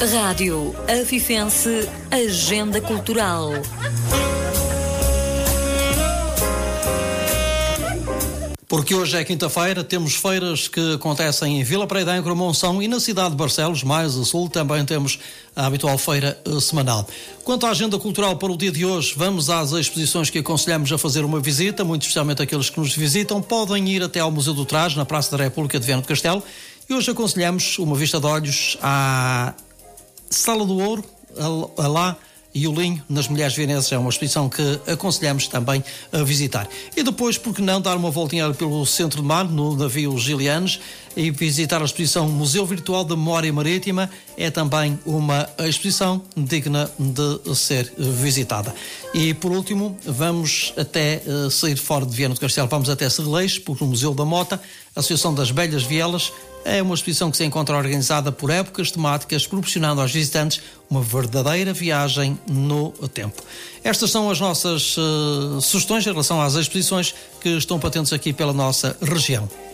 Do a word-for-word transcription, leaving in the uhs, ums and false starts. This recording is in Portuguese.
Rádio Avifense Agenda Cultural. Porque hoje é quinta-feira, temos feiras que acontecem em Vila Preidã, em Monção, e na cidade de Barcelos, mais a sul, também temos a habitual feira uh, semanal. Quanto à agenda cultural para o dia de hoje, vamos às exposições que aconselhamos a fazer uma visita, muito especialmente aqueles que nos visitam. Podem ir até ao Museu do Trás, na Praça da República de Viana do Castelo, e hoje aconselhamos uma vista de olhos à Sala do Ouro, a, a lá, e o Linho nas Mulheres Vienesas. É uma exposição que aconselhamos também a visitar. E depois, por que não, dar uma voltinha pelo centro de mar, no navio Gilianes, e visitar a exposição Museu Virtual da Memória Marítima. É também uma exposição digna de ser visitada. E por último, vamos até uh, sair fora de Viana do Castelo, vamos até Serrelês, porque o Museu da Mota, a Associação das Belhas Vielas, é uma exposição que se encontra organizada por épocas temáticas, proporcionando aos visitantes uma verdadeira viagem no tempo. Estas são as nossas uh, sugestões em relação às exposições que estão patentes aqui pela nossa região.